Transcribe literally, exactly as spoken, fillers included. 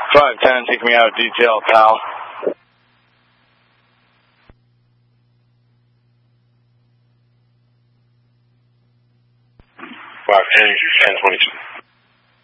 five ten, take me out of detail, pal. five ten, ten twenty-two.